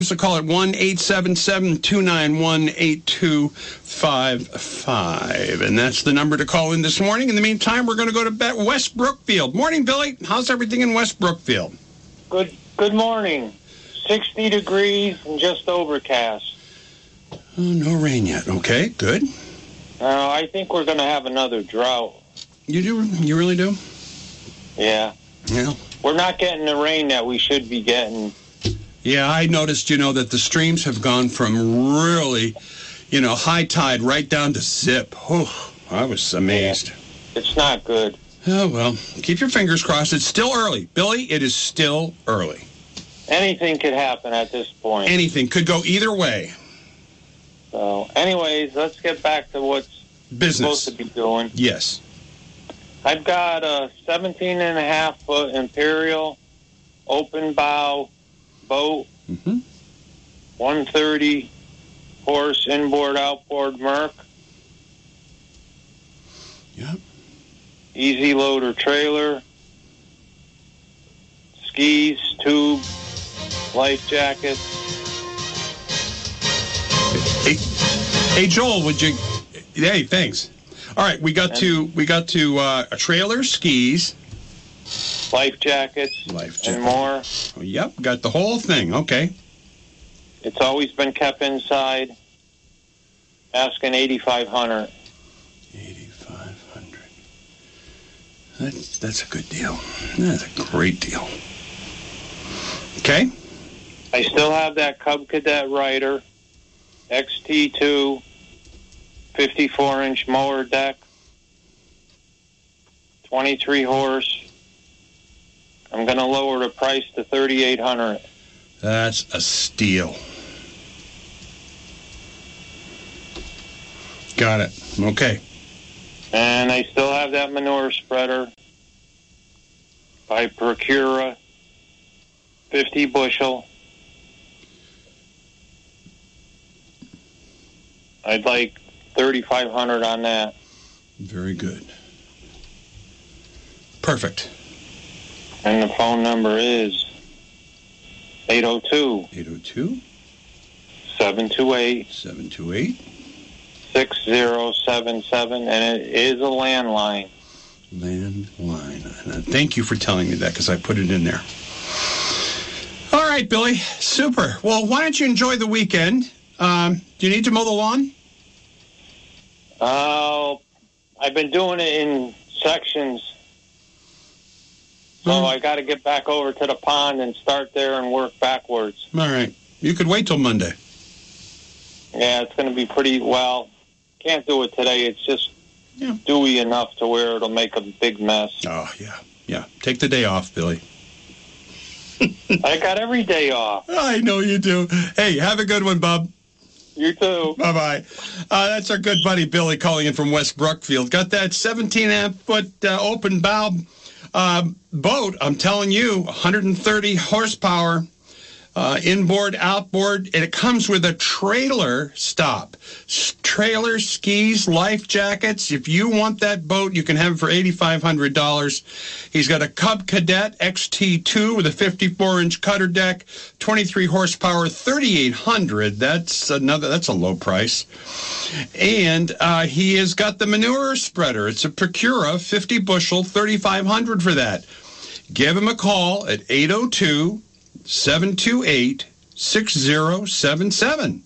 So call it 1-877-291-8255. And that's the number to call in this morning. In the meantime, we're going to go to West Brookfield. Morning, Billy. How's everything in West Brookfield? Good morning. 60 degrees and just overcast. Oh, no rain yet. Okay, good. I think we're going to have another drought. You do? You really do? Yeah. Yeah. We're not getting the rain that we should be getting. Yeah, I noticed, that the streams have gone from really, high tide right down to zip. Oh, I was amazed. Yeah. It's not good. Oh, well, keep your fingers crossed. It's still early. Billy, it is still early. Anything could happen at this point. Anything. Could go either way. So, anyways, let's get back to what's business supposed to be doing. Yes. I've got a 17.5-foot Imperial open bow boat, 130 horse inboard outboard Merc. Yep. Easy loader trailer, skis, tube, life jackets. Hey, Joel, would you? Hey, thanks. All right, we got to a trailer, skis, life jackets, and more. Oh, yep, got the whole thing. Okay. It's always been kept inside. Asking $8,500. $8,500. That's a good deal. That's a great deal. Okay. I still have that Cub Cadet Rider, XT2, 54-inch mower deck, 23 horse. I'm going to lower the price to $3,800. That's a steal. Got it. Okay. And I still have that manure spreader by Procura, 50 bushel. I'd like $3,500 on that. Very good. Perfect. And the phone number is 802 728 6077, and it is a landline. Landline. Thank you for telling me that, because I put it in there. All right, Billy. Super. Well, why don't you enjoy the weekend? Do you need to mow the lawn? I've been doing it in sections. So I got to get back over to the pond and start there and work backwards. All right. You could wait till Monday. Yeah, it's going to be pretty, can't do it today. It's just dewy enough to where it'll make a big mess. Oh, yeah. Yeah. Take the day off, Billy. I got every day off. I know you do. Hey, have a good one, Bob. You too. Bye-bye. That's our good buddy Billy calling in from West Brookfield. Got that 17.5-foot open bow boat. I'm telling you, 130 horsepower, inboard, outboard, and it comes with a trailer stop. Trailer, skis, life jackets. If you want that boat, you can have it for $8,500. He's got a Cub Cadet XT2 with a 54-inch cutter deck, 23 horsepower, $3,800. That's a low price. And he has got the manure spreader. It's a Procura 50 bushel, $3,500 for that. Give him a call at 802-728-6077.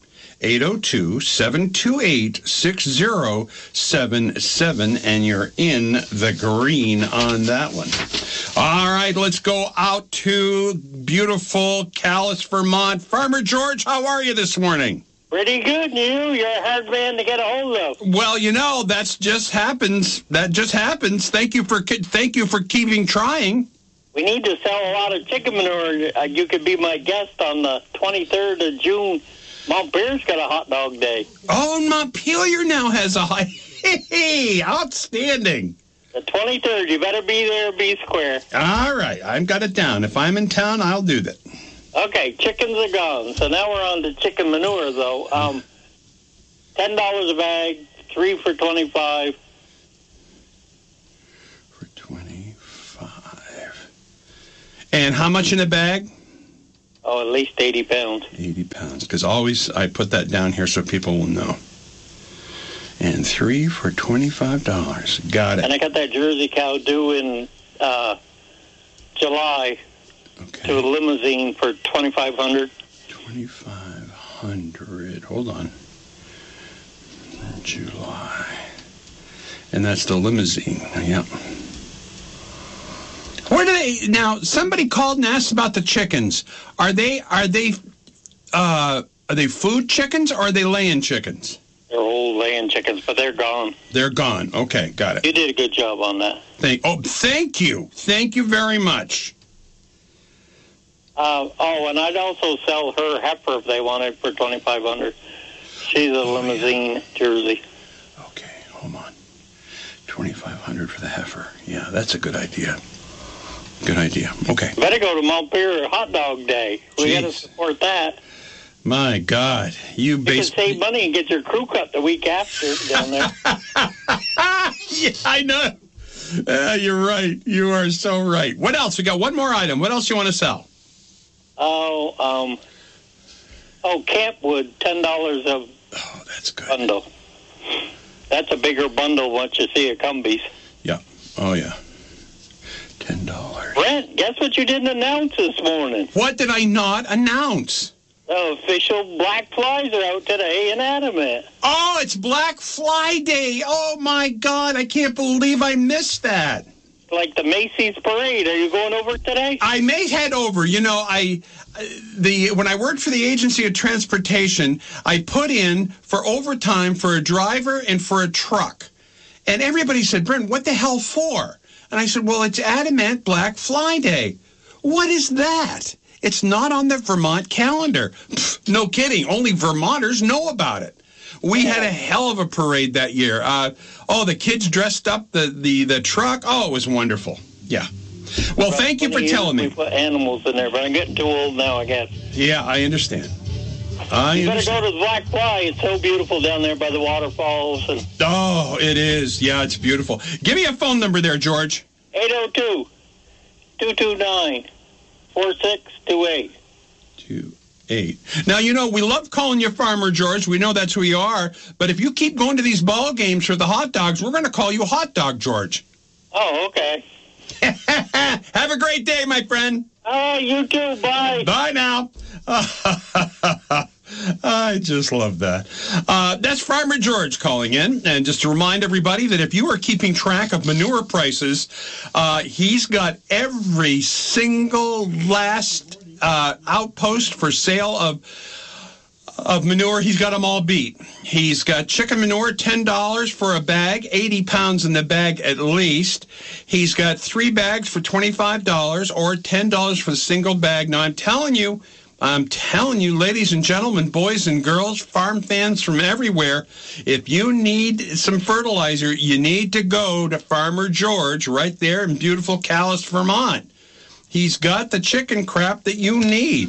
802-728-6077, and you're in the green on that one. All right, let's go out to beautiful Calais, Vermont. Farmer George, how are you this morning? Pretty good, You're a hard man to get a hold of. Well, that just happens. That just happens. Thank you for keeping trying. We need to sell a lot of chicken manure. You could be my guest on the 23rd of June. Montpelier's got a hot dog day. Oh, Montpelier now has a hey, outstanding. The 23rd, you better be there, be square. All right, I've got it down. If I'm in town, I'll do that. Okay, chickens are gone. So now we're on to chicken manure, though. $10 a bag, 3 for $25. For $25. And how much in a bag? Oh, at least 80 pounds. 80 pounds. Because always I put that down here so people will know. And 3 for $25. Got it. And I got that Jersey cow due in July to a limousine for $2,500. $2,500. Hold on. July. And that's the limousine. Yep. Where do they now? Somebody called and asked about the chickens. Are they food chickens or are they laying chickens? They're old laying chickens, but they're gone. They're gone. Okay, got it. You did a good job on that. Thank you. Thank you very much. And I'd also sell her heifer if they wanted for $2,500. She's a limousine Jersey. Okay, hold on. $2,500 for the heifer. Yeah, that's a good idea. Good idea. Okay. Better go to Montpelier Hot Dog Day. We got to support that. My God, you can save money and get your crew cut the week after down there. Yeah, I know. You're right. You are so right. What else? We got one more item. What else you want to sell? Campwood, $10 a that's good. bundle. That's a bigger bundle once you see a Cumbies. Yeah. Oh, yeah. $10. Brent, guess what you didn't announce this morning? What did I not announce? The official Black Flies are out today in Adamant. Oh, it's Black Fly Day. Oh, my God. I can't believe I missed that. Like the Macy's parade. Are you going over today? I may head over. You know, when I worked for the Agency of Transportation, I put in for overtime for a driver and for a truck. And everybody said, Brent, what the hell for? And I said, well, it's Adamant Black Fly Day. What is that? It's not on the Vermont calendar. Pfft, no kidding. Only Vermonters know about it. We had a hell of a parade that year. The kids dressed up the truck. Oh, it was wonderful. Yeah. Well, thank you for telling me. We put animals in there, but I'm getting too old now, I guess. Yeah, I understand. You better go to the Black Fly. It's so beautiful down there by the waterfalls. Oh, it is. Yeah, it's beautiful. Give me a phone number there, George. 802-229-4628. 28. Now, you know, we love calling you Farmer George. We know that's who you are. But if you keep going to these ball games for the hot dogs, we're going to call you Hot Dog George. Oh, okay. Have a great day, my friend. You too. Bye. Bye now. I just love that. That's Farmer George calling in. And just to remind everybody that if you are keeping track of manure prices, he's got every single last outpost for sale of manure. He's got them all beat. He's got chicken manure, $10 for a bag, 80 pounds in the bag at least. He's got 3 bags for $25 or $10 for the single bag. Now, I'm telling you, ladies and gentlemen, boys and girls, farm fans from everywhere, if you need some fertilizer, you need to go to Farmer George right there in beautiful Calais, Vermont. He's got the chicken crap that you need.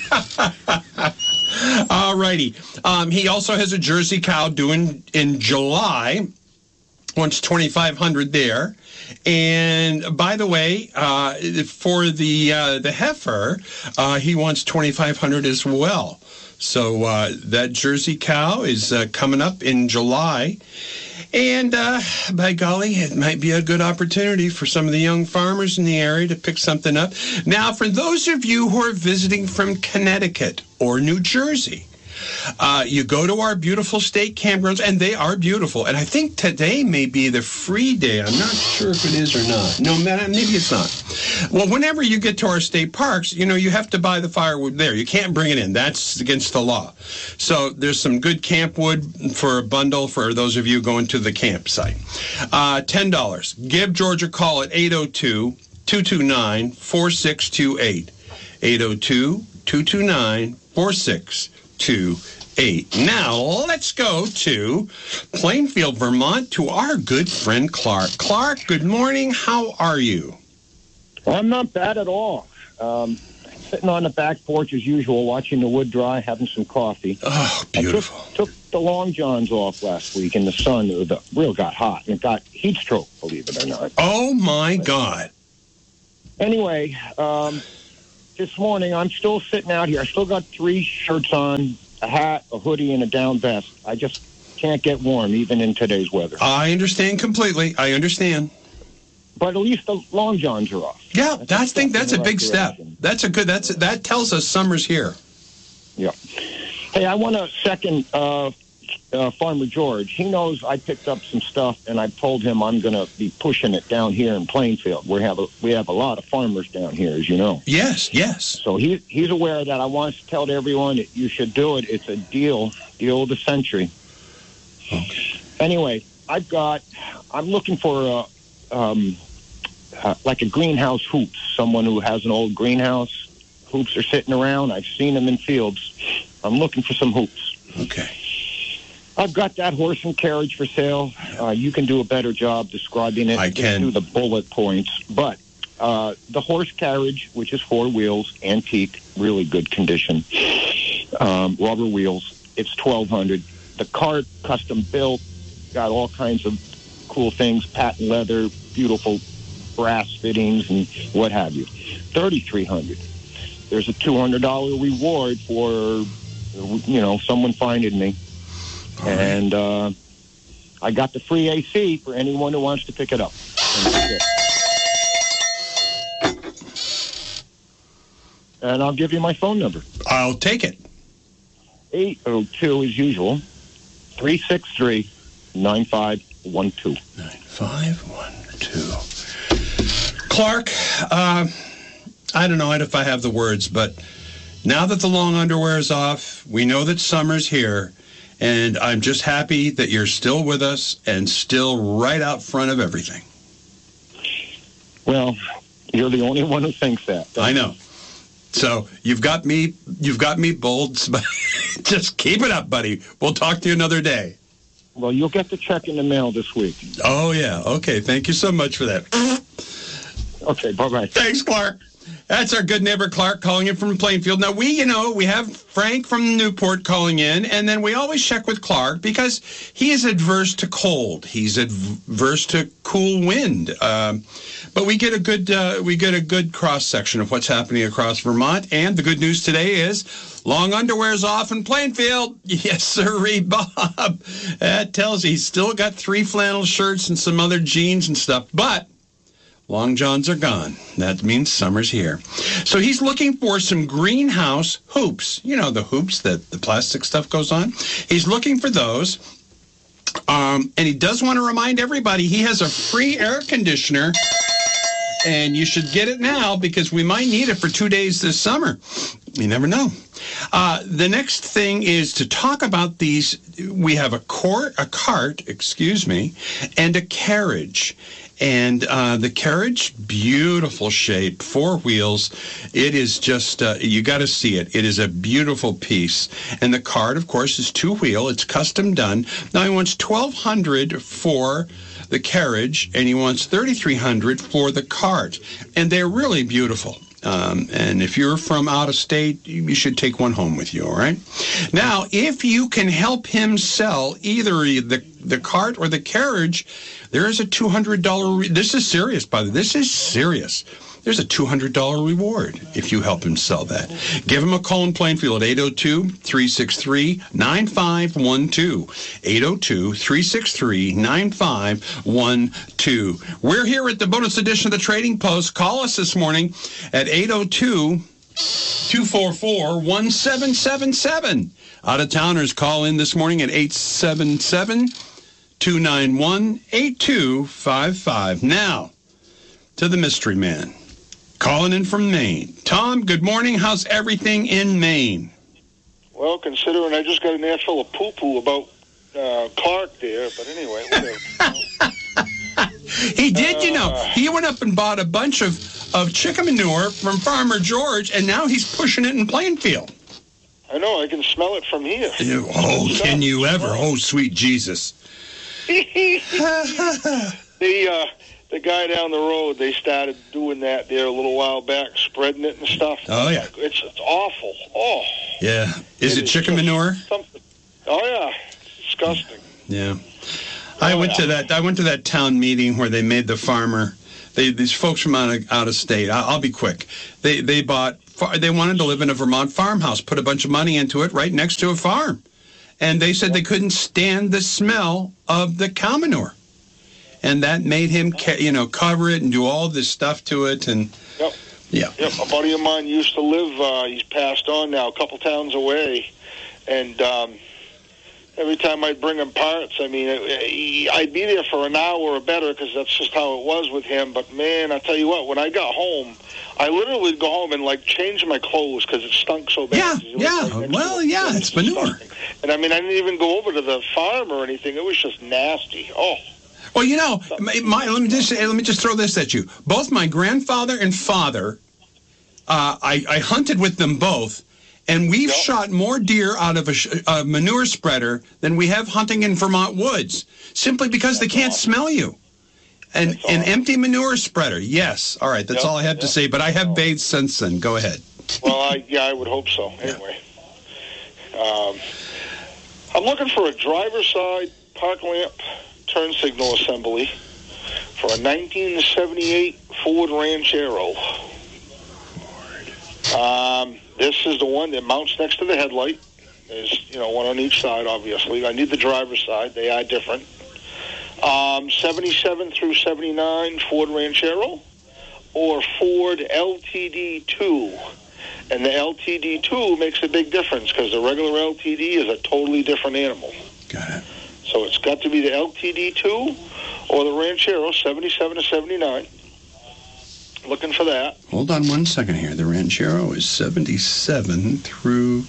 All righty. He also has a Jersey cow due in July. Wants $2,500 there. And by the way, for the heifer, he wants $2,500 as well. So that Jersey cow is coming up in July. And by golly, it might be a good opportunity for some of the young farmers in the area to pick something up. Now, for those of you who are visiting from Connecticut or New Jersey, you go to our beautiful state campgrounds, and they are beautiful. And I think today may be the free day. I'm not sure if it is or not. No, maybe it's not. Well, whenever you get to our state parks, you know, you have to buy the firewood there. You can't bring it in. That's against the law. So there's some good camp wood for a bundle for those of you going to the campsite. $10. Give George a call at 802-229-4628. 802-229-4628. Now, let's go to Plainfield, Vermont, to our good friend Clark. Clark, good morning. How are you? I'm not bad at all. Sitting on the back porch as usual, watching the wood dry, having some coffee. Oh, beautiful. I took the long johns off last week in the sun. The real got hot, and it got heat stroke, believe it or not. Oh, my God. Anyway, this morning, I'm still sitting out here. I still got 3 shirts on, a hat, a hoodie, and a down vest. I just can't get warm, even in today's weather. I understand completely. I understand. But at least the long johns are off. Yeah, that's a big step. Direction. That tells us summer's here. Yeah. Hey, I want to second Farmer George. He knows I picked up some stuff, and I told him I'm going to be pushing it down here in Plainfield. We have a lot of farmers down here, as you know. Yes. So he's aware of that. I want to tell everyone that you should do it. It's a deal of the century. Okay. Anyway, I'm looking for like a greenhouse hoops. Someone who has an old greenhouse. Hoops are sitting around. I've seen them in fields. I'm looking for some hoops. Okay. I've got that horse and carriage for sale. You can do a better job describing it. I can. Do the bullet points. But the horse carriage, which is 4 wheels, antique, really good condition, rubber wheels, it's $1,200. The cart, custom built, got all kinds of cool things, patent leather, beautiful brass fittings, and what have you. $3,300. There's a $200 reward for, someone finding me. All right. And I got the free AC for anyone who wants to pick it up. And I'll give you my phone number. I'll take it. 802, as usual, 363-9512. 9512. Clark, I don't know if I have the words, but now that the long underwear is off, we know that summer's here, and I'm just happy that you're still with us and still right out front of everything. Well, you're the only one who thinks that. I know. So you've got me bold, but just keep it up, buddy. We'll talk to you another day. Well, you'll get the check in the mail this week. Oh, yeah. Okay. Thank you so much for that. Okay. Bye-bye. Thanks, Clark. That's our good neighbor Clark calling in from Plainfield. Now, we have Frank from Newport calling in, and then we always check with Clark because he is adverse to cold. He's adverse to cool wind. But we get a good cross section of what's happening across Vermont. And the good news today is long underwear's off in Plainfield. Yes, sirree, Bob. That tells you he's still got 3 flannel shirts and some other jeans and stuff, but long johns are gone. That means summer's here. So he's looking for some greenhouse hoops. You know, the hoops that the plastic stuff goes on. He's looking for those. And he does want to remind everybody he has a free air conditioner. And you should get it now because we might need it for 2 days this summer. You never know. The next thing is to talk about these. We have a cart, and a carriage. And the carriage, beautiful shape, 4 wheels. It is just, you got to see it. It is a beautiful piece. And the cart, of course, is 2-wheel. It's custom done. Now he wants $1,200 for the carriage, and he wants $3,300 for the cart. And they're really beautiful. And if you're from out of state, you should take one home with you, all right? Now, if you can help him sell either the cart or the carriage, there is a $200. This is serious, by the way. This is serious. There's a $200 reward if you help him sell that. Give him a call in Plainfield at 802-363-9512. 802-363-9512. We're here at the bonus edition of the Trading Post. Call us this morning at 802-244-1777. Out-of-towners call in this morning at 877-291-8255. Now, to the mystery man. Calling in from Maine. Tom, good morning. How's everything in Maine? Well, considering I just got an earful of poo-poo about Clark there, but anyway, whatever. He did, He went up and bought a bunch of chicken manure from Farmer George, and now he's pushing it in Plainfield. I know. I can smell it from here. Oh, can you ever? Oh, sweet Jesus. The guy down the road, they started doing that there a little while back, spreading it and stuff. Oh, yeah. It's awful. Oh. Yeah. Is it chicken manure? Something. Oh, yeah. It's disgusting. Yeah. I went to that town meeting where they made the farmer. These folks from out of state. I'll be quick. They bought they wanted to live in a Vermont farmhouse, put a bunch of money into it right next to a farm. And they said they couldn't stand the smell of the cow manure. And that made him, cover it and do all this stuff to it. And Yep. Yeah. Yep. A buddy of mine used to live, he's passed on now, a couple towns away. And every time I'd bring him parts, I mean, I'd be there for an hour or better because that's just how it was with him. But, man, I tell you what, when I got home, I literally would go home and, change my clothes because it stunk so bad. It's manure. And, I mean, I didn't even go over to the farm or anything. It was just nasty. Oh. Well, let me just throw this at you. Both my grandfather and father, I hunted with them both, and we've shot more deer out of a manure spreader than we have hunting in Vermont woods, simply because they can't smell you. An empty manure spreader, yes. All right, that's all I have to say, but I have bathed since then. Go ahead. Well, I would hope so. Anyway. I'm looking for a driver's side park lamp turn signal assembly for a 1978 Ford Ranchero. This is the one that mounts next to the headlight. There's, one on each side, obviously. I need the driver's side. They are different. 77 through 79 Ford Ranchero or Ford LTD2. And the LTD2 makes a big difference because the regular LTD is a totally different animal. Got it. So it's got to be the LTD2 or the Ranchero, 77 to 79. Looking for that. Hold on one second here. The Ranchero is 77 through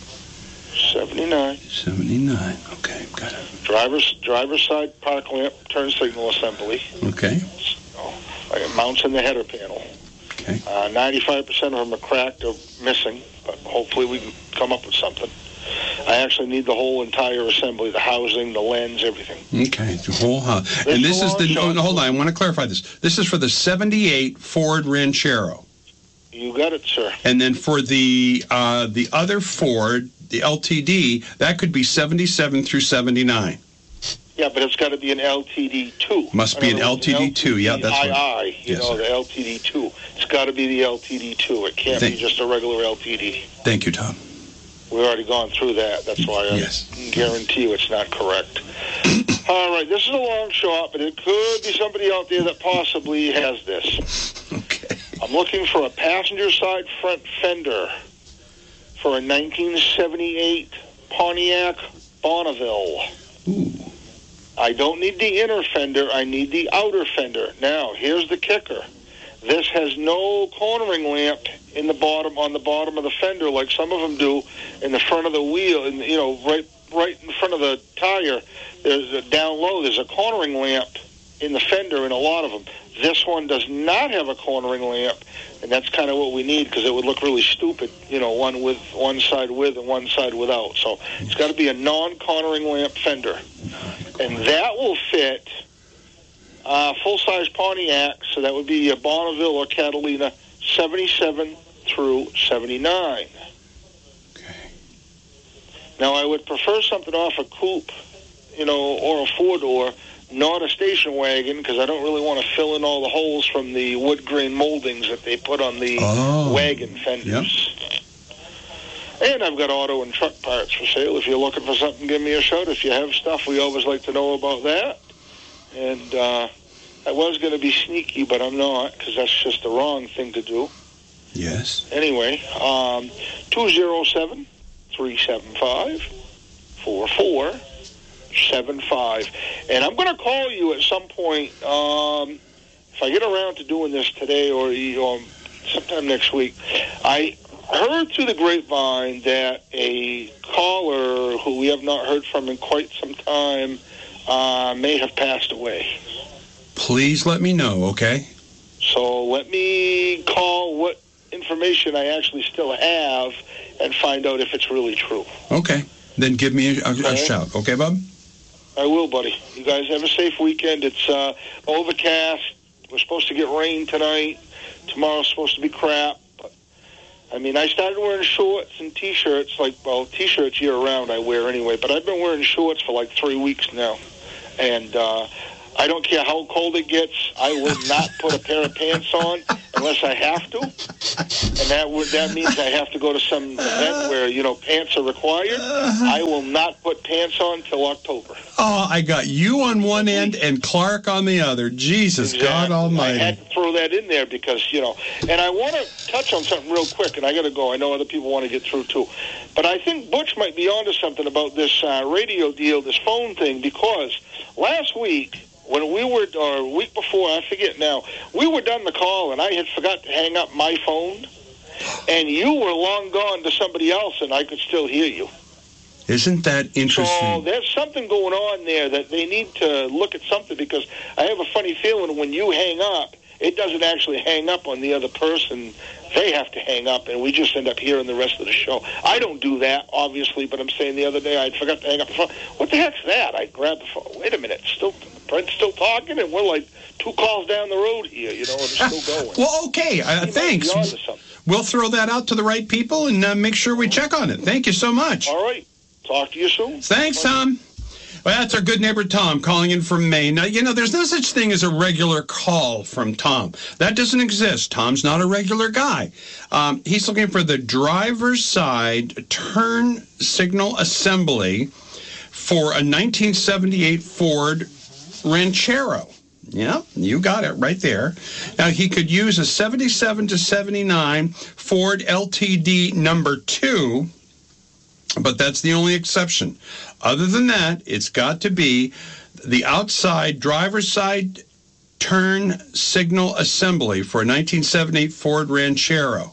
79. 79. Okay, got it. Driver's side park lamp turn signal assembly. Okay. It mounts in the header panel. Okay. 95% of them are cracked or missing, but hopefully we can come up with something. I actually need the whole entire assembly, the housing, the lens, everything. Okay, the whole house. And this is hold on, I want to clarify this. This is for the 78 Ford Ranchero. You got it, sir. And then for the other Ford, the LTD, that could be 77 through 79. Yeah, but it's got to be an LTD2. Must be an LTD2. Yeah, that's right. the LTD2. It's got to be the LTD2. It can't be just a regular LTD. Thank you, Tom. We've already gone through that. That's why I guarantee you it's not correct. All right, this is a long shot, but it could be somebody out there that possibly has this. Okay. I'm looking for a passenger side front fender for a 1978 Pontiac Bonneville. Ooh. I don't need the inner fender. I need the outer fender. Now, here's the kicker. This has no cornering lamp on the bottom of the fender like some of them do in the front of the wheel, and right in front of the tire. Down low, there's a cornering lamp in the fender in a lot of them. This one does not have a cornering lamp, and that's kind of what we need because it would look really stupid, one side with and one side without. So it's got to be a non-cornering lamp fender, and that will fit full-size Pontiac, so that would be a Bonneville or Catalina, 77 through 79. Okay. Now, I would prefer something off a coupe, or a four-door, not a station wagon, because I don't really want to fill in all the holes from the wood grain moldings that they put on the wagon fenders. Yep. And I've got auto and truck parts for sale. If you're looking for something, give me a shout. If you have stuff, we always like to know about that. And I was going to be sneaky, but I'm not, because that's just the wrong thing to do. Yes. Anyway, 207-375-4475. And I'm going to call you at some point, if I get around to doing this today or sometime next week. I heard through the grapevine that a caller who we have not heard from in quite some time may have passed away. Please let me know, okay? So let me call what information I actually still have and find out if it's really true. Okay. Then give me a shout. Okay, Bob? I will, buddy. You guys have a safe weekend. It's overcast. We're supposed to get rain tonight. Tomorrow's supposed to be crap. But, I started wearing shorts and T-shirts. T-shirts year-round I wear anyway. But I've been wearing shorts for 3 weeks now. And I don't care how cold it gets. I will not put a pair of pants on unless I have to. And that means I have to go to some event where, pants are required. I will not put pants on till October. Oh, I got you on one end and Clark on the other. Jesus, exactly. God almighty. I had to throw that in there because, and I want to touch on something real quick, and I got to go. I know other people want to get through, too. But I think Butch might be onto something about this radio deal, this phone thing, because last week, when we were, or a week before, I forget now, we were done the call, and I had forgot to hang up my phone, and you were long gone to somebody else, and I could still hear you. Isn't that interesting? So there's something going on there that they need to look at something, because I have a funny feeling when you hang up, it doesn't actually hang up on the other person. They have to hang up, and we just end up hearing the rest of the show. I don't do that, obviously, but I'm saying the other day I forgot to hang up the phone. What the heck's that? I grabbed the phone. Wait a minute. Brent's still talking, and we're like 2 calls down the road here, and it's still going. Well, okay. Thanks. We'll throw that out to the right people and make sure we check on it. Thank you so much. All right. Talk to you soon. Thanks, Tom. Well, that's our good neighbor Tom calling in from Maine. Now, there's no such thing as a regular call from Tom. That doesn't exist. Tom's not a regular guy. He's looking for the driver's side turn signal assembly for a 1978 Ford Ranchero. Yeah, you got it right there. Now, he could use a 77 to 79 Ford LTD number 2, but that's the only exception. Other than that, it's got to be the outside driver's side turn signal assembly for a 1978 Ford Ranchero.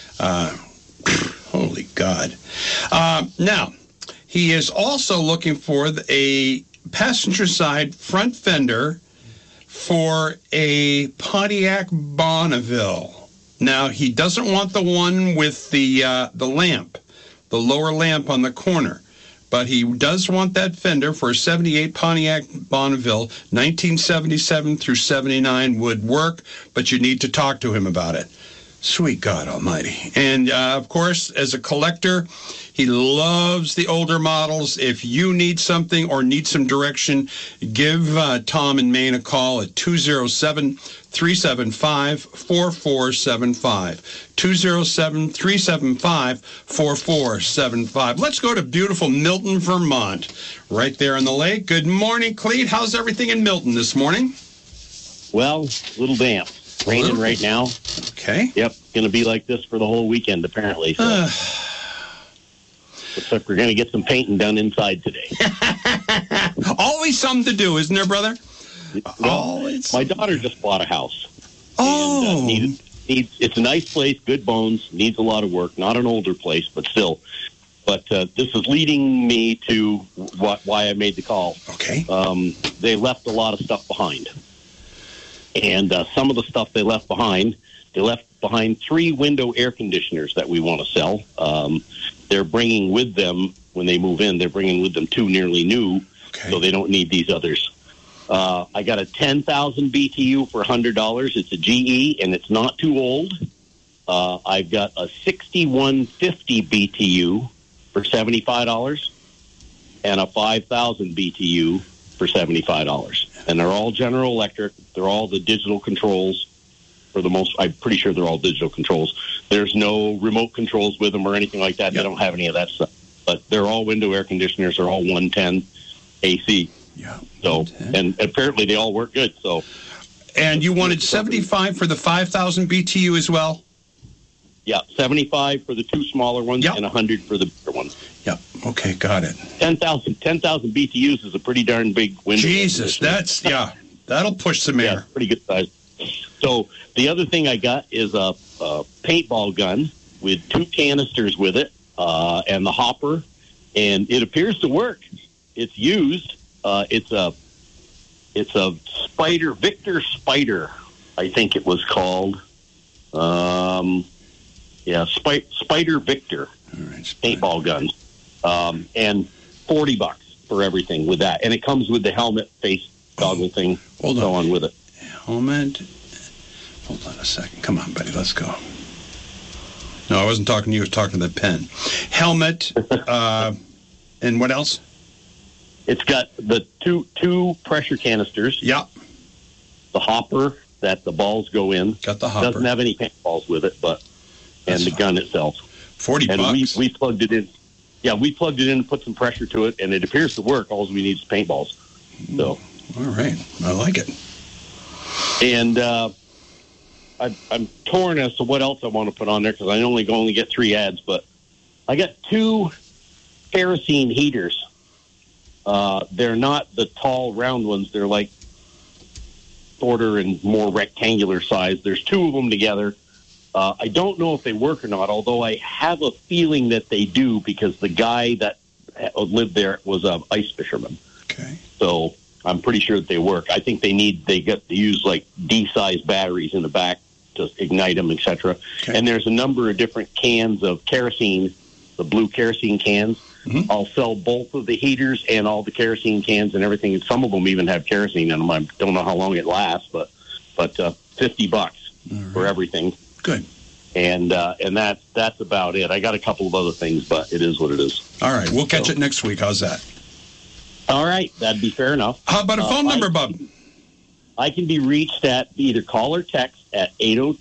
Holy God. Now, he is also looking for a passenger side front fender for a Pontiac Bonneville. Now, he doesn't want the one with the lamp, the lower lamp on the corner. But he does want that fender for a 78 Pontiac Bonneville. 1977 through 79 would work, but you need to talk to him about it. Sweet God almighty. And, of course, as a collector, he loves the older models. If you need something or need some direction, give Tom in Maine a call at 207-375-4475. 207-375-4475. Let's go to beautiful Milton, Vermont, right there on the lake. Good morning, Clete. How's everything in Milton this morning? Well, a little damp. Raining right now. Okay. Yep. Going to be like this for the whole weekend, apparently. So. Looks like we're going to get some painting done inside today. Always something to do, isn't there, brother? Well, my daughter just bought a house. Oh. And, it's a nice place, good bones, needs a lot of work. Not an older place, but still. But this is leading me to why I made the call. Okay. They left a lot of stuff behind. And some of the stuff they left behind 3 window air conditioners that we want to sell. They're bringing with them, when they move in, they're bringing with them 2 nearly new, so they don't need these others. I got a 10,000 BTU for $100. It's a GE, and it's not too old. I've got a 6150 BTU for $75, and a 5,000 BTU for $75. And they're all General Electric. They're all the digital controls. For the most, I'm pretty sure they're all digital controls. There's no remote controls with them or anything like that. Yep. They don't have any of that stuff. But they're all window air conditioners. They're all 110 AC. Yeah. So, and apparently they all work good. So. And you wanted 75 for the 5,000 BTU as well? Yeah, 75 for the 2 smaller ones and 100 for the bigger ones. Yep. Okay, got it. 10,000 BTUs is a pretty darn big window. Jesus, that'll push some air. Yeah, pretty good size. So the other thing I got is a paintball gun with 2 canisters with it and the hopper, and it appears to work. It's used. It's a Victor Spider, I think it was called. Spider Victor paintball guns, and $40 for everything with that, and it comes with the helmet, face goggle thing, so on with it. Helmet. Hold on a second. Come on, buddy. Let's go. No, I wasn't talking to you. I was talking to the pen. Helmet. And what else? It's got the two pressure canisters. Yeah. The hopper that the balls go in. Got the hopper. Doesn't have any paintballs with it, and the gun itself. $40. And we plugged it in. Yeah, we plugged it in and put some pressure to it, and it appears to work. All we need is paintballs. So, all right, I like it. And I'm torn as to what else I want to put on there because I only get 3 ads, but I got 2 kerosene heaters. They're not the tall, round ones. They're like shorter and more rectangular size. There's 2 of them together. I don't know if they work or not, although I have a feeling that they do because the guy that lived there was an ice fisherman. Okay. So I'm pretty sure that they work. I think they get to use like D-size batteries in the back to ignite them, etc. Okay. And there's a number of different cans of kerosene, the blue kerosene cans. Mm-hmm. I'll sell both of the heaters and all the kerosene cans and everything. And some of them even have kerosene in them. I don't know how long it lasts, but $50 for everything. Good. And that's about it. I got a couple of other things, but it is what it is. All right, we'll catch it next week. How's that? All right, that'd be fair enough. How about a phone number, Bub? I can be reached at either call or text at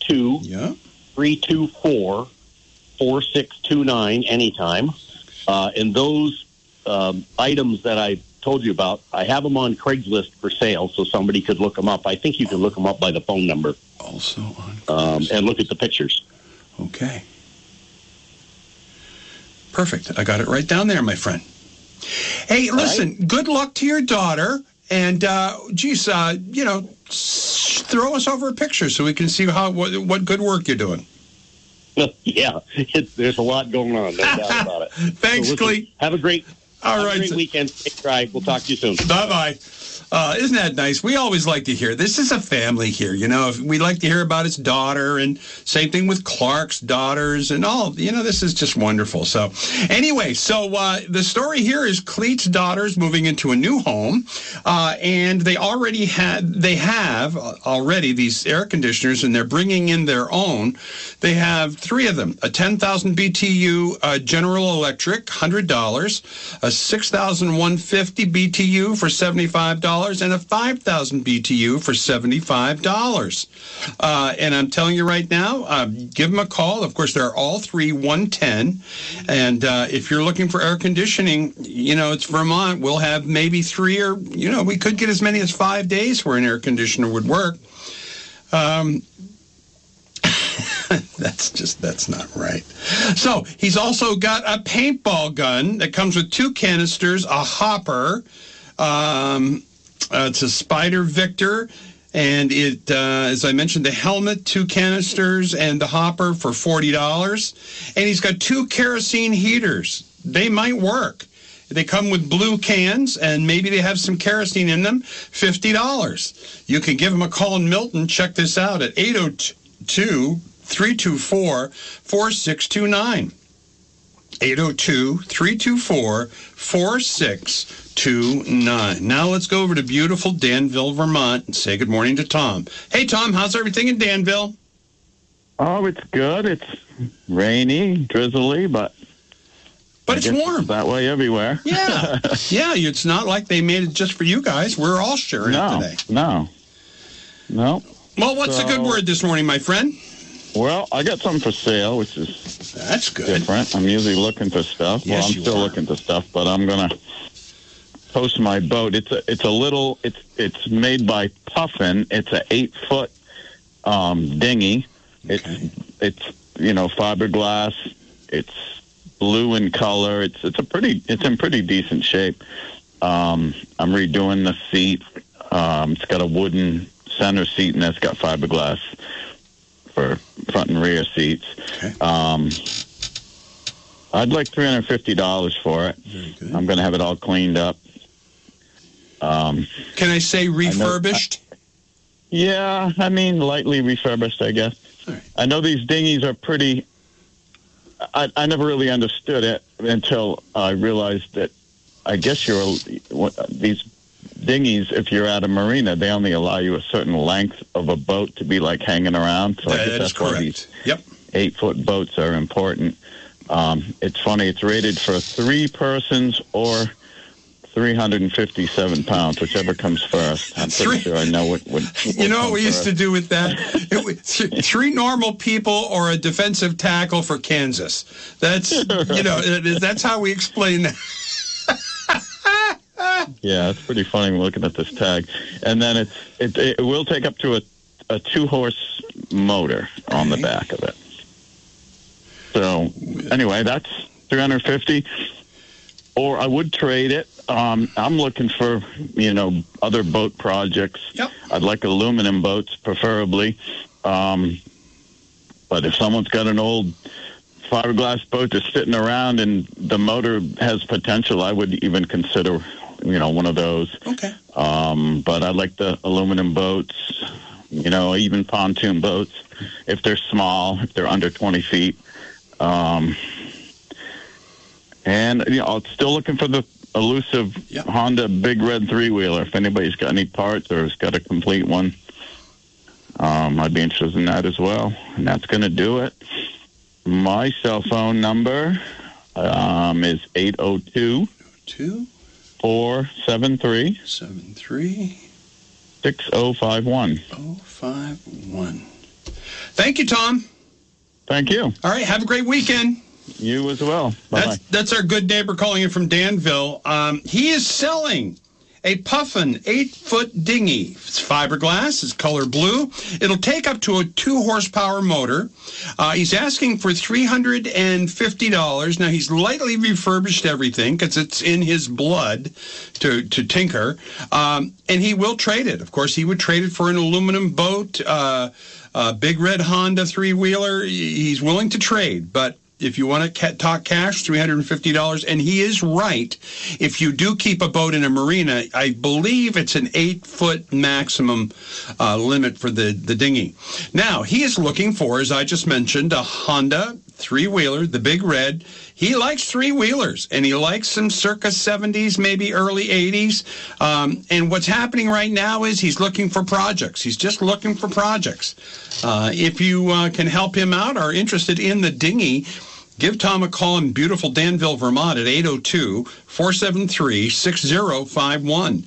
802-324-4629 anytime. And those items that I told you about, I have them on Craigslist for sale, so somebody could look them up. I think you can look them up by the phone number. Also on and look at the pictures. Okay. Perfect. I got it right down there, my friend. Hey, listen, good luck to your daughter. And, throw us over a picture so we can see what good work you're doing. Yeah, there's a lot going on. No doubt about it. Thanks, Cleet. Have a great weekend. Safe drive. We'll talk to you soon. Bye-bye. Isn't that nice? We always like to hear. This is a family here, We like to hear about his daughter, and same thing with Clark's daughters and all. This is just wonderful. So, anyway, the story here is Cleet's daughter's moving into a new home, and they have already these air conditioners, and they're bringing in their own. They have 3 of them: a 10,000 BTU General Electric, $100, a 6,150 BTU for $75. And a 5,000 BTU for $75. And I'm telling you right now, give them a call. Of course, they're all 3 110. And if you're looking for air conditioning, it's Vermont. We'll have maybe 3 or, we could get as many as 5 days where an air conditioner would work. That's not right. So he's also got a paintball gun that comes with 2 canisters, a hopper, it's a Spider Victor, and it, as I mentioned, the helmet, 2 canisters, and the hopper for $40. And he's got 2 kerosene heaters. They might work. They come with blue cans, and maybe they have some kerosene in them, $50. You can give him a call in Milton. Check this out at 802-324-4629. 802-324-4629. Now let's go over to beautiful Danville, Vermont, and say good morning to Tom. Hey, Tom, how's everything in Danville? Oh, it's good. It's rainy, drizzly, but it's warm. It's that way everywhere. Yeah. Yeah, it's not like they made it just for you guys. We're all sharing it today. No. Well, what's the good word this morning, my friend? Well, I got something for sale, which is that's good. Different. I'm usually looking for stuff. Yes, I'm still looking for stuff, but I'm gonna post my boat. It's made by Puffin. It's a 8-foot dinghy. Okay. It's fiberglass. It's blue in color. It's in pretty decent shape. I'm redoing the seat. It's got a wooden center seat, and it's got fiberglass for front and rear seats. Okay. I'd like $350 for it. Very good. I'm going to have it all cleaned up. Can I say refurbished? Lightly refurbished, I guess. All right. I know these dinghies are pretty... I never really understood it until I realized that I guess these dinghies, if you're at a marina, they only allow you a certain length of a boat to be like hanging around. So I guess that's why these 8-foot boats are important. It's funny. It's rated for 3 persons or 357 pounds, whichever comes first. I'm pretty sure I know what you know what we used to do with that? Three normal people or a defensive tackle for Kansas. That's, that's how we explain that. Yeah, it's pretty funny looking at this tag. And then it will take up to a 2-horse motor on the back of it. So anyway, that's 350. Or I would trade it. I'm looking for, other boat projects. Yep. I'd like aluminum boats, preferably. But if someone's got an old fiberglass boat that's sitting around and the motor has potential, I would even consider, one of those. Okay. But I like the aluminum boats, even pontoon boats, if they're small, if they're under 20 feet. And, still looking for the elusive Honda Big Red 3-wheeler. If anybody's got any parts or has got a complete one, I'd be interested in that as well. And that's going to do it. My cell phone number is 802-473 6051. 051. Thank you, Tom. Thank you. All right, have a great weekend. You as well. Bye-bye. That's our good neighbor calling in from Danville. He is selling a Puffin 8-foot dinghy. It's fiberglass. It's color blue. It'll take up to a 2-horsepower motor. He's asking for $350. Now, he's lightly refurbished everything because it's in his blood to tinker. And he will trade it. Of course, he would trade it for an aluminum boat, Big Red Honda 3-wheeler. He's willing to trade, but if you want to talk cash, $350. And he is right. If you do keep a boat in a marina, I believe it's an 8-foot maximum limit for the dinghy. Now, he is looking for, as I just mentioned, a Honda 3-wheeler, the Big Red. He likes 3-wheelers, and he likes some circa 70s, maybe early 80s. And what's happening right now is he's looking for projects. He's just looking for projects. If you can help him out or are interested in the dinghy, give Tom a call in beautiful Danville, Vermont at 802-473-6051.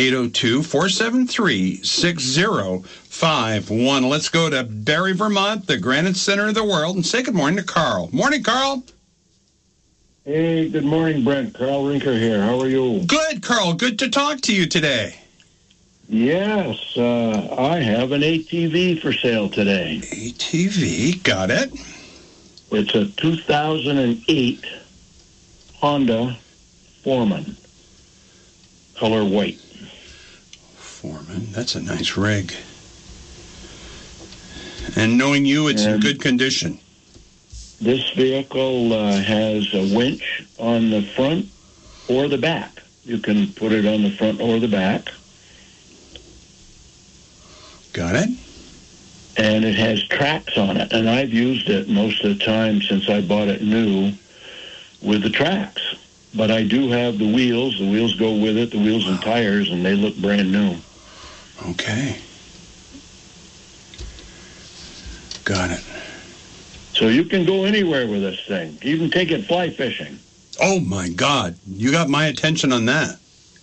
802-473-6051. Let's go to Barrie, Vermont, the granite center of the world, and say good morning to Carl. Morning, Carl. Hey, good morning, Brent. Carl Rinker here. How are you? Good, Carl. Good to talk to you today. Yes, I have an ATV for sale today. ATV, got it. It's a 2008 Honda Foreman, color white. Foreman, that's a nice rig. And knowing you, it's in good condition. This vehicle has a winch on the front or the back. You can put it on the front or the back. Got it. And it has tracks on it. And I've used it most of the time since I bought it new with the tracks. But I do have the wheels. The wheels go with it, the wheels and tires, and they look brand new. Okay. Got it. So you can go anywhere with this thing. You can take it fly fishing. Oh, my God. You got my attention on that.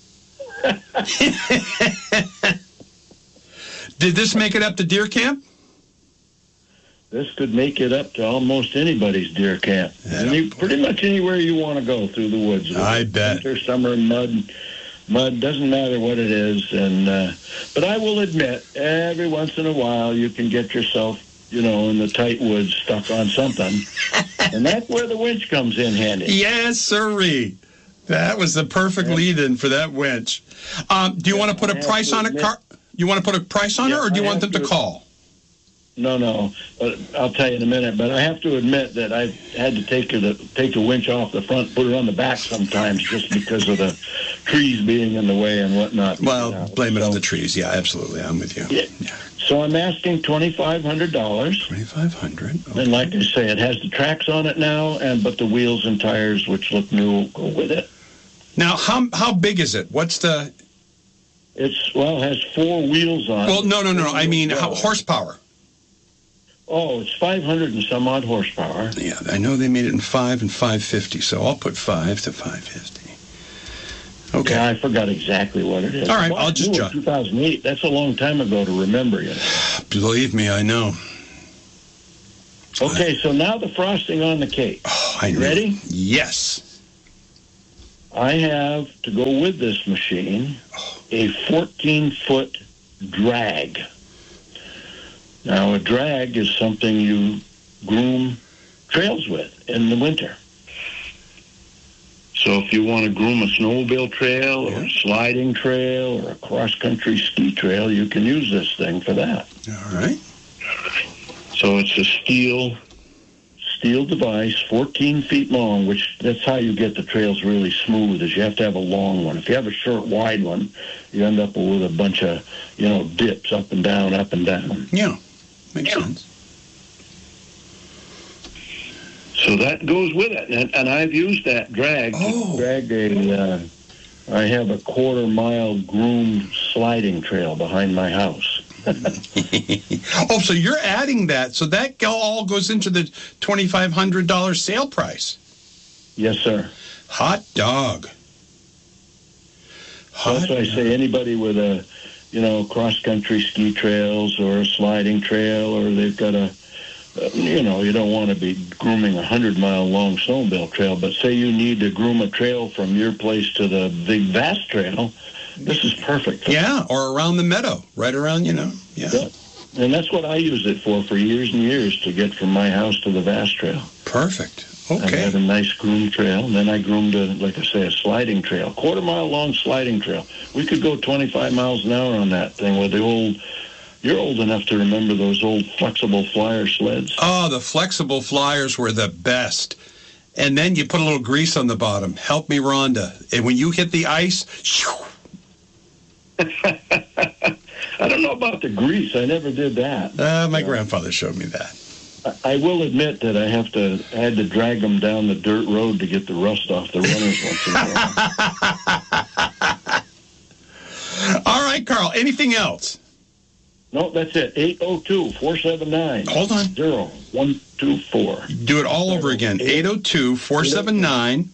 Did this make it up to deer camp? This could make it up to almost anybody's deer camp. Pretty much anywhere you want to go through the woods. I bet. Winter, summer, mud, doesn't matter what it is. And but I will admit, every once in a while you can get yourself, in the tight woods stuck on something. And that's where the winch comes in handy. Yes, sirree. That was the perfect lead-in for that winch. Do you want to put a price on it, Carl? You want to put a price on it, or do you want them to call? No. But I'll tell you in a minute. But I have to admit that I've had to take the winch off the front, put it on the back sometimes, just because of the trees being in the way and whatnot. Well, blame it on the trees. Yeah, absolutely. I'm with you. Yeah. So I'm asking $2,500. $2,500. Okay. And like I say, it has the tracks on it now, but the wheels and tires, which look new, go with it. Now, how big is it? What's the? It has 4 wheels on it. Well, no. I mean, how horsepower? Oh, it's 500 and some odd horsepower. Yeah, I know they made it in 5 and 550, so I'll put 5 to 550. Okay. Yeah, I forgot exactly what it is. All right, Well, I'll just jot. 2008. That's a long time ago to remember, you know. Believe me, I know. Okay, so now the frosting on the cake. Oh, I You know. ready? Yes. I have, to go with this machine, a 14-foot drag. Now, a drag is something you groom trails with in the winter. So if you want to groom a snowmobile trail or a sliding trail or a cross-country ski trail, you can use this thing for that. All right. So it's a steel device, 14 feet long, which that's how you get the trails really smooth, is you have to have a long one. If you have a short, wide one, you end up with a bunch of, dips up and down, up and down. Yeah. Makes sense. So that goes with it. And I've used that drag to drag I have a quarter-mile groomed sliding trail behind my house. Oh, so you're adding that. So that all goes into the $2,500 sale price. Yes, sir. Hot dog. That's why I say anybody with a, cross-country ski trails or a sliding trail, or they've got a, you don't want to be grooming a 100-mile-long snowmobile trail, but say you need to groom a trail from your place to the big vast trail, this is perfect. Yeah, or around the meadow, right around, Yeah. And that's what I use it for years and years, to get from my house to the vast trail. Perfect. I Okay. had a nice groomed trail, and then I groomed, like I say, a sliding trail, quarter-mile-long sliding trail. We could go 25 miles an hour on that thing with the old... You're old enough to remember those old flexible flyer sleds. Oh, the flexible flyers were the best. And then you put a little grease on the bottom. Help me, Rhonda. And when you hit the ice, shoo. I don't know about the grease. I never did that. My grandfather showed me that. I will admit that I had to drag them down the dirt road to get the rust off the runners once in a while. All right, Carl. Anything else? No, that's it. 802-479. Hold on. 0124. Do it all over again. 802-479.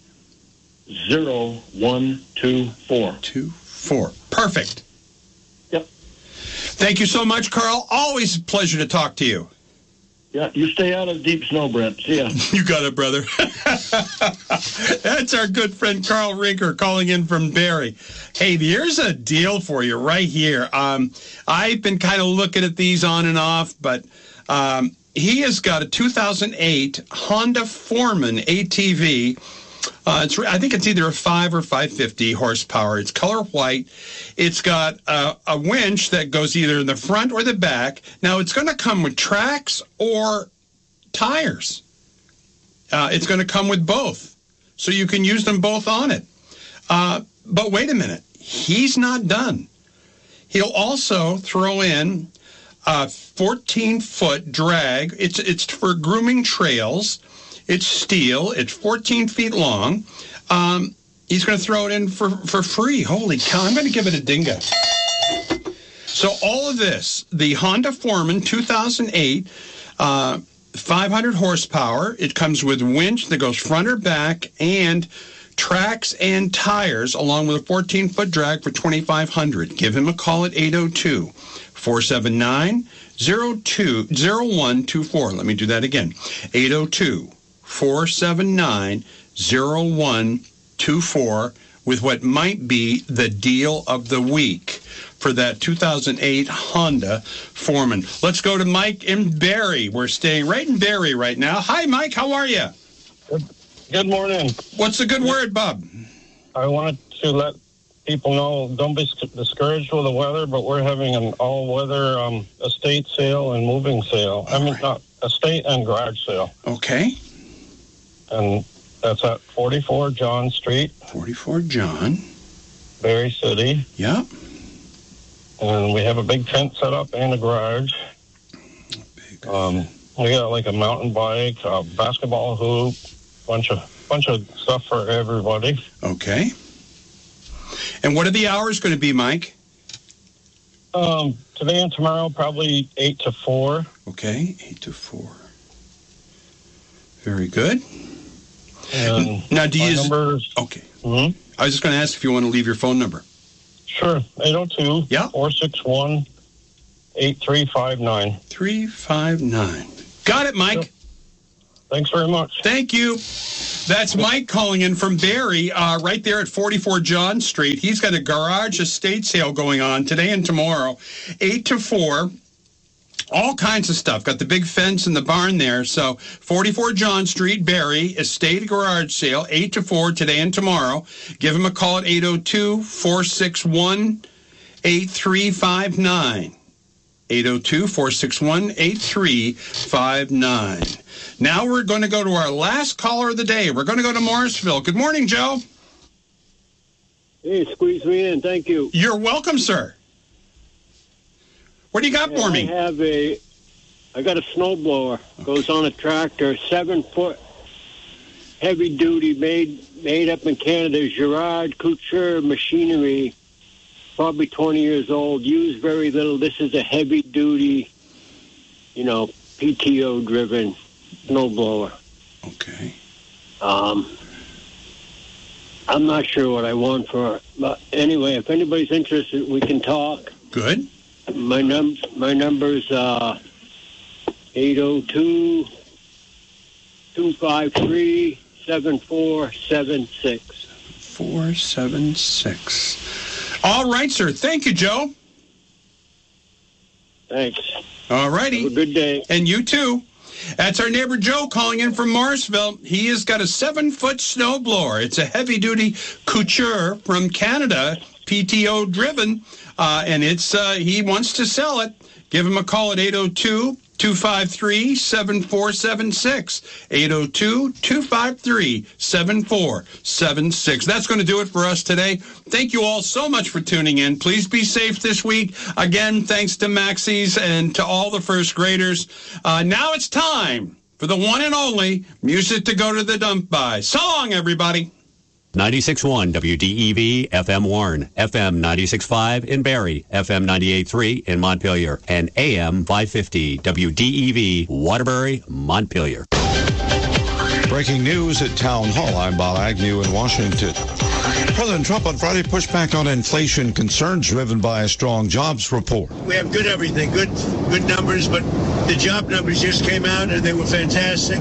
0124. 24. Perfect. Yep. Thank you so much, Carl. Always a pleasure to talk to you. Yeah, you stay out of the deep snow, Brent. See ya. You got it, brother. That's our good friend Carl Rinker calling in from Barrie. Hey, here's a deal for you right here. I've been kind of looking at these on and off, but he has got a 2008 Honda Foreman ATV. I think it's either a 5 or 550 horsepower. It's color white. It's got a winch that goes either in the front or the back. Now, it's going to come with tracks or tires. It's going to come with both, so you can use them both on it. But wait a minute. He's not done. He'll also throw in a 14-foot drag. It's for grooming trails. It's steel. It's 14 feet long. He's going to throw it in for free. Holy cow. I'm going to give it a dingo. So all of this, the Honda Foreman 2008, 500 horsepower. It comes with winch that goes front or back, and tracks and tires, along with a 14-foot drag for $2,500. Give him a call at 802-479-0124. Let me do that again. 802-479-0124 with what might be the deal of the week for that 2008 Honda Foreman. Let's go to Mike in Barrie. We're staying right in Barrie right now. Hi, Mike. How are you? Good morning. What's the good word, Bob? I wanted to let people know, don't be discouraged with the weather, but we're having an all-weather estate sale and moving sale. Not estate and garage sale. Okay. And that's at 44 John Street. 44 John. Barrie City. Yep. And we have a big tent set up and a garage. We got like a mountain bike, a basketball hoop, bunch of stuff for everybody. Okay. And what are the hours going to be, Mike? Today and tomorrow, probably 8 to 4. Okay, 8 to 4. Very good. And now, do you numbers? Okay. Mm-hmm. I was just going to ask if you want to leave your phone number. Sure. 802 461 8359. 359. Got it, Mike. Yep. Thanks very much. Thank you. That's Mike calling in from Barrie, right there at 44 John Street. He's got a garage estate sale going on today and tomorrow, 8 to 4. All kinds of stuff. Got the big fence in the barn there. So 44 John Street, Barrie, estate garage sale, 8 to 4 today and tomorrow. Give him a call at 802-461-8359. 802-461-8359. Now we're going to go to our last caller of the day. We're going to go to Morrisville. Good morning, Joe. Hey, squeeze me in. Thank you. You're welcome, sir. What do you got for me? I got a snowblower. Goes on a tractor, 7-foot, heavy duty, made up in Canada. Girard Couture machinery, probably 20 years old. Used very little. This is a heavy duty, PTO driven snowblower. Okay. I'm not sure what I want for it, but anyway, if anybody's interested, we can talk. Good. My number's 802-253-7476. 476. All right, sir. Thank you, Joe. Thanks. All righty. Have a good day. And you too. That's our neighbor Joe calling in from Morrisville. He has got a 7-foot snowblower. It's a heavy-duty Couture from Canada, PTO driven, and he wants to sell it. Give him a call at 802-253-7476. 802-253-7476. That's going to do it for us today. Thank you all so much for tuning in. Please be safe this week. Again, thanks to Maxie's and to all the first graders. Now it's time for the one and only music to go to the dump by. So long, everybody. 96.1 WDEV FM Warren, FM 96.5 in Barrie, FM 98.3 in Montpelier, and AM 550 WDEV Waterbury, Montpelier. Breaking news at Town Hall. I'm Bob Agnew in Washington. President Trump on Friday pushed back on inflation concerns driven by a strong jobs report. We have good everything, good numbers, but the job numbers just came out and they were fantastic,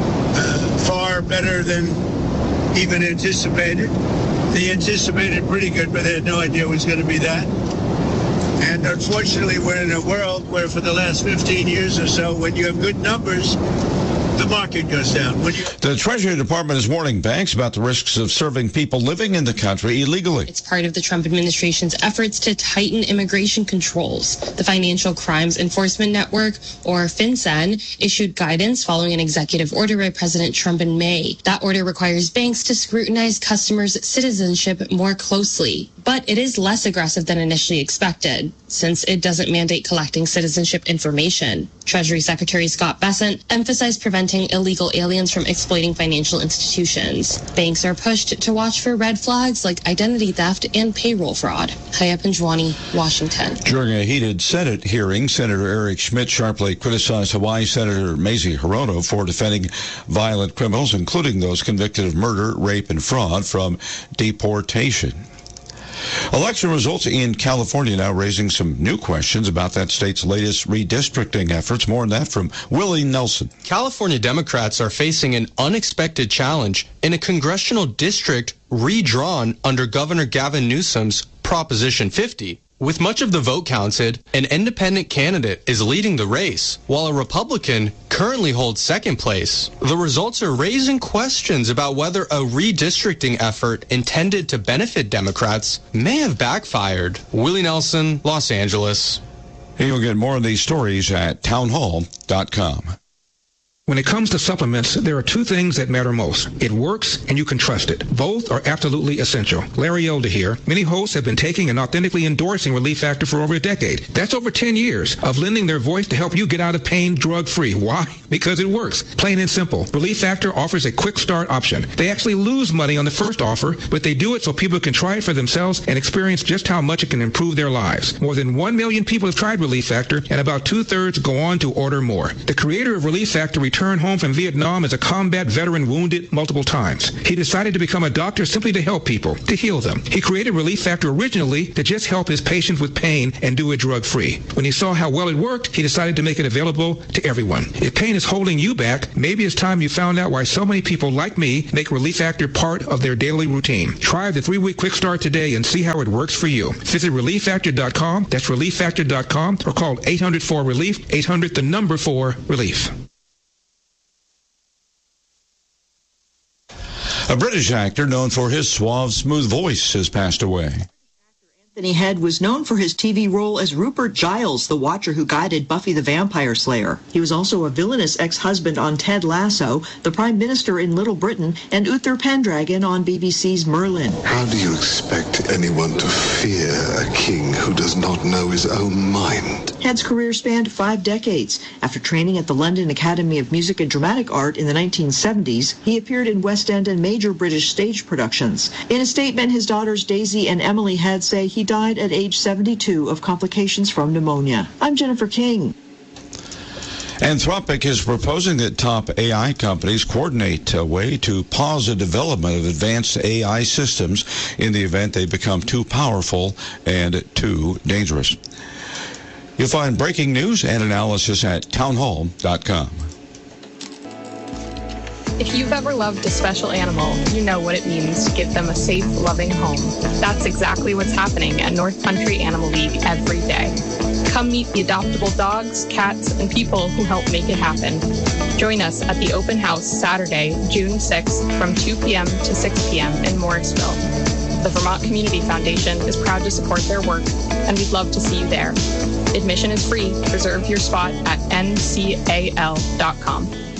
far better than even anticipated. They anticipated pretty good, but they had no idea it was going to be that. And unfortunately, we're in a world where for the last 15 years or so, when you have good numbers, the market goes down. The Treasury Department is warning banks about the risks of serving people living in the country illegally. It's part of the Trump administration's efforts to tighten immigration controls. The Financial Crimes Enforcement Network, or FinCEN, issued guidance following an executive order by President Trump in May. That order requires banks to scrutinize customers' citizenship more closely. But it is less aggressive than initially expected, since it doesn't mandate collecting citizenship information. Treasury Secretary Scott Bessent emphasized preventing illegal aliens from exploiting financial institutions. Banks are pushed to watch for red flags like identity theft and payroll fraud. Haya Panjwani, Washington. During a heated Senate hearing, Senator Eric Schmidt sharply criticized Hawaii Senator Mazie Hirono for defending violent criminals, including those convicted of murder, rape, and fraud, from deportation. Election results in California now raising some new questions about that state's latest redistricting efforts. More on that from Willie Nelson. California Democrats are facing an unexpected challenge in a congressional district redrawn under Governor Gavin Newsom's Proposition 50. With much of the vote counted, an independent candidate is leading the race, while a Republican currently holds second place. The results are raising questions about whether a redistricting effort intended to benefit Democrats may have backfired. Willie Nelson, Los Angeles. You'll get more of these stories at townhall.com. When it comes to supplements, there are two things that matter most. It works and you can trust it. Both are absolutely essential. Larry Elder here. Many hosts have been taking and authentically endorsing Relief Factor for over a decade. That's over 10 years of lending their voice to help you get out of pain drug-free. Why? Because it works. Plain and simple. Relief Factor offers a quick start option. They actually lose money on the first offer, but they do it so people can try it for themselves and experience just how much it can improve their lives. More than 1 million people have tried Relief Factor, and about 2/3 go on to order more. The creator of Relief Factor returned home from Vietnam as a combat veteran wounded multiple times. He decided to become a doctor simply to help people, to heal them. He created Relief Factor originally to just help his patients with pain and do it drug-free. When he saw how well it worked, he decided to make it available to everyone. If pain is holding you back, maybe it's time you found out why so many people like me make Relief Factor part of their daily routine. Try the 3-week quick start today and see how it works for you. Visit ReliefFactor.com, that's ReliefFactor.com, or call 800-4-RELIEF, 800-4-RELIEF. A British actor known for his suave, smooth voice has passed away. Anthony Head was known for his TV role as Rupert Giles, the Watcher who guided Buffy the Vampire Slayer. He was also a villainous ex-husband on Ted Lasso, the Prime Minister in Little Britain, and Uther Pendragon on BBC's Merlin. How do you expect anyone to fear a king who does not know his own mind? Head's career spanned 5 decades. After training at the London Academy of Music and Dramatic Art in the 1970s, he appeared in West End and major British stage productions. In a statement, his daughters Daisy and Emily Head say he died at age 72 of complications from pneumonia. I'm Jennifer King. Anthropic is proposing that top AI companies coordinate a way to pause the development of advanced AI systems in the event they become too powerful and too dangerous. You'll find breaking news and analysis at townhall.com. If you've ever loved a special animal, you know what it means to give them a safe, loving home. That's exactly what's happening at North Country Animal League every day. Come meet the adoptable dogs, cats, and people who help make it happen. Join us at the open house Saturday, June 6th from 2 p.m. to 6 p.m. in Morrisville. The Vermont Community Foundation is proud to support their work, and we'd love to see you there. Admission is free. Reserve your spot at ncal.com.